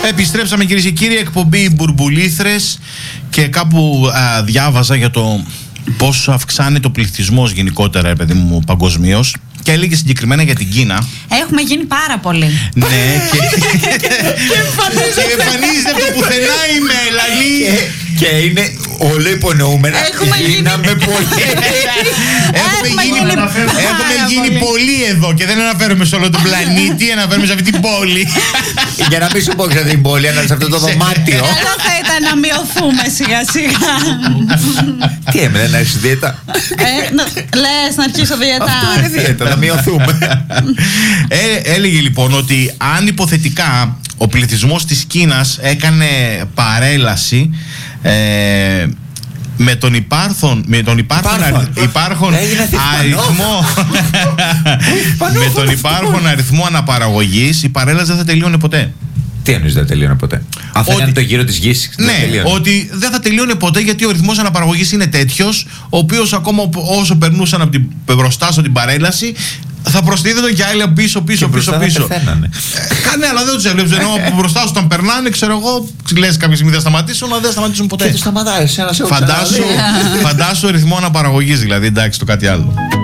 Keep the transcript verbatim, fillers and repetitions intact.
Επιστρέψαμε, κυρίες και κύριοι, εκπομπή Μπουρμπουλήθρες, και κάπου α, διάβαζα για το πόσο αυξάνεται ο πληθυσμός γενικότερα, ρε παιδί μου, παγκοσμίως. Και έλεγε συγκεκριμένα για την Κίνα. Έχουμε γίνει πάρα πολύ. Ναι, και, και εμφανίζεται από το πουθενά η Μέλανη. Και είναι όλο υπονοούμενα. Έχουμε γίναμε πολύ. Έχουμε γίνει, έχουμε γίνει πολύ εδώ και δεν αναφέρομαι σε όλο τον πλανήτη, αναφέρομαι σε αυτή την πόλη. Για να μην σου πω για την πόλη, αλλά σε αυτό το δωμάτιο. Καλό θα ήταν να μειωθούμε σιγά σιγά. Τι έμενε, να έχεις δίαιτα? Λες να αρχίσω δίαιτα? Αυτό είναι δίαιτα, να μειωθούμε. Έλεγε λοιπόν ότι αν υποθετικά ο πληθυσμός της Κίνας έκανε παρέλαση ε, με τον υπάρχον, με τον υπάρχον, υπάρχον αριθμό με τον υπάρχον αριθμό αναπαραγωγής, η παρέλαση δεν θα τελείωνε ποτέ. Τι εννοείς δεν τελείωνε ποτέ? Αν θα ότι, κάνει το γύρο της γης, ναι, τελείωνε. ότι δεν θα τελείωνε ποτέ, γιατί ο ρυθμός αναπαραγωγής είναι τέτοιος, ο οποίος ακόμα όσο περνούσαν από την, μπροστά στην παρέλαση, θα προσθέτουν και άλλοι πίσω, πίσω, και πίσω, πίσω. Κάνε, αλλά δεν τους έβλεψες. Ενώ από μπροστά σου όταν περνάνε, ξέρω εγώ, λες κάποια στιγμή θα σταματήσουν, αλλά δεν σταματήσουν ποτέ. Και τους σταματάει, εσένα σε φαντάσου, φαντάσου ρυθμό αναπαραγωγής, δηλαδή, εντάξει, το κάτι άλλο.